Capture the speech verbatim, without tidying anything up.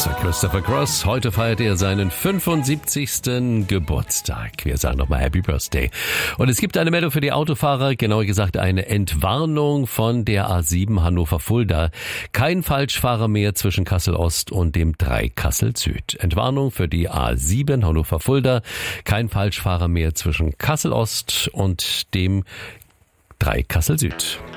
Sir Christopher Cross. Heute feiert er seinen fünfundsiebzigsten Geburtstag. Wir sagen nochmal Happy Birthday. Und es gibt eine Meldung für die Autofahrer, genauer gesagt eine Entwarnung von der A sieben Hannover-Fulda. Kein Falschfahrer mehr zwischen Kassel-Ost und dem drei Kassel-Süd. Entwarnung für die A sieben Hannover-Fulda. Kein Falschfahrer mehr zwischen Kassel-Ost und dem drei Kassel-Süd.